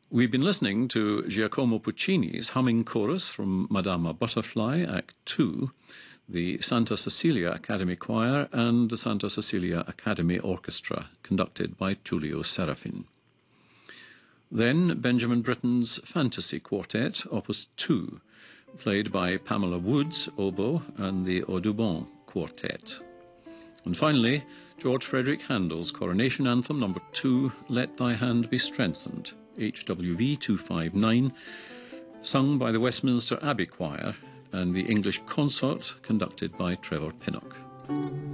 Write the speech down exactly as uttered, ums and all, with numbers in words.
We've been listening to Giacomo Puccini's Humming Chorus from Madama Butterfly, Act two, the Santa Cecilia Academy Choir and the Santa Cecilia Academy Orchestra, conducted by Tullio Serafin. Then Benjamin Britten's Fantasy Quartet, Opus two, played by Pamela Woods, oboe, and the Audubon Quartet. And finally, George Frederick Handel's Coronation Anthem number two, Let Thy Hand Be Strengthened, H W V two fifty-nine, sung by the Westminster Abbey Choir and the English Consort, conducted by Trevor Pinnock.